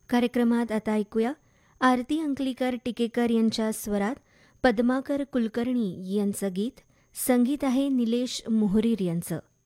कार्यक्रमात आता ऐकूया आरती अंकलीकर टिकेकर यांच्या स्वरात पद्माकर कुलकर्णी यांचं गीत. संगीत आहे निलेश मोहरीर यांचं.